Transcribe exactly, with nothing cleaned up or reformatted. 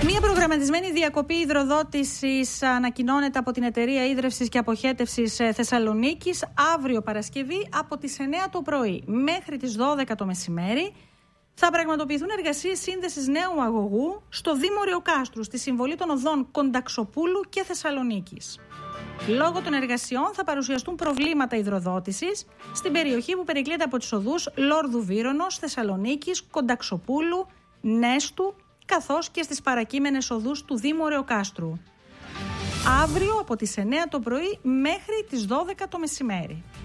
Μία προγραμματισμένη διακοπή υδροδότησης ανακοινώνεται από την Εταιρεία Ίδρευσης και Αποχέτευσης Θεσσαλονίκης αύριο Παρασκευή από τις εννέα το πρωί μέχρι τις δώδεκα το μεσημέρι. Θα πραγματοποιηθούν εργασίες σύνδεσης νέου αγωγού στο Δήμο Ρεοκάστρου στη συμβολή των οδών Κονταξοπούλου και Θεσσαλονίκης. Λόγω των εργασιών θα παρουσιαστούν προβλήματα υδροδότησης στην περιοχή που περικλείται από τις οδούς Λόρδου Βύρονος, Θεσσαλονίκης, Κονταξοπούλου, Νέστου, καθώς και στις παρακείμενες οδούς του Δήμου Ρεοκάστρου. Αύριο από τις εννέα το πρωί μέχρι τις δώδεκα το μεσημέρι.